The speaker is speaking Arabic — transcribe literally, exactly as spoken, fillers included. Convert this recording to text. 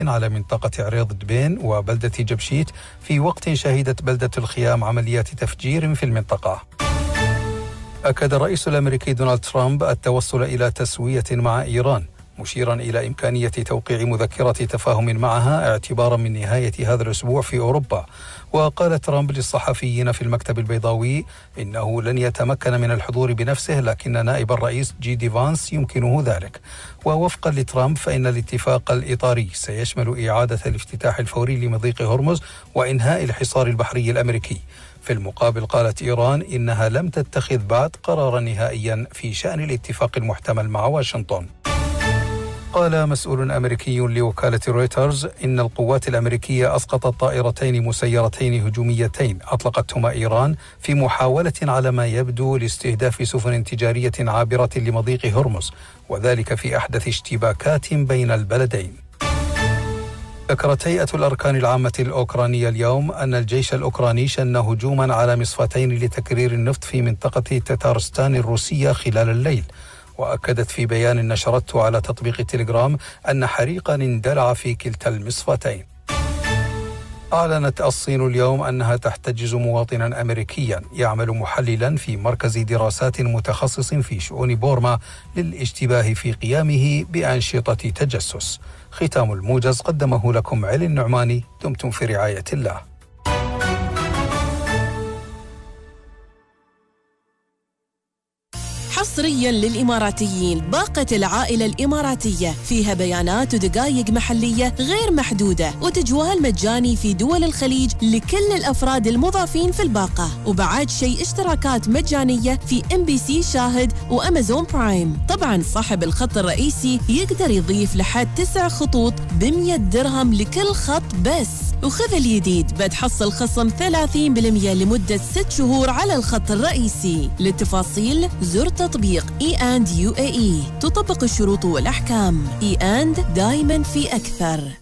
على منطقة عريض دبين وبلدة جبشيت في وقت شهدت بلدة الخيام عمليات تفجير في المنطقة. أكد الرئيس الأمريكي دونالد ترامب التوصل إلى تسوية مع إيران، مشيرا إلى إمكانية توقيع مذكرة تفاهم معها اعتبارا من نهاية هذا الأسبوع في أوروبا. وقال ترامب للصحفيين في المكتب البيضاوي إنه لن يتمكن من الحضور بنفسه، لكن نائب الرئيس جي دي فانس يمكنه ذلك. ووفقا لترامب فإن الاتفاق الإطاري سيشمل إعادة الافتتاح الفوري لمضيق هرمز وإنهاء الحصار البحري الأمريكي. في المقابل قالت إيران إنها لم تتخذ بعد قرارا نهائيا في شأن الاتفاق المحتمل مع واشنطن. قال مسؤول أمريكي لوكالة رويترز إن القوات الأمريكية أسقطت طائرتين مسيرتين هجوميتين أطلقتهما إيران في محاولة على ما يبدو لاستهداف سفن تجارية عابرة لمضيق هرمز، وذلك في أحدث اشتباكات بين البلدين. ذكرت هيئة الأركان العامة الأوكرانية اليوم أن الجيش الأوكراني شن هجوما على مصفتين لتكرير النفط في منطقة تتارستان الروسية خلال الليل. وأكدت في بيان نشرته على تطبيق تليجرام أن حريقا اندلع في كلتا المصفتين. أعلنت الصين اليوم أنها تحتجز مواطنا أمريكيا يعمل محللا في مركز دراسات متخصص في شؤون بورما للاشتباه في قيامه بأنشطة تجسس. ختام الموجز قدمه لكم علي النعماني. دمتم في رعاية الله. حصريا للإماراتيين باقة العائلة الإماراتية فيها بيانات ودقائق محلية غير محدودة وتجوال مجاني في دول الخليج لكل الأفراد المضافين في الباقة، وبعد شيء اشتراكات مجانية في إم بي سي شاهد وأمازون برايم. طبعا صاحب الخط الرئيسي يقدر يضيف لحد تسع خطوط بمية درهم لكل خط بس. وخذ الجديد بتحصل خصم ثلاثين بالمية لمدة ست شهور على الخط الرئيسي. للتفاصيل زر تطبيق إي أند يو إيه إي. تطبق الشروط والأحكام. إي أند دايما في أكثر.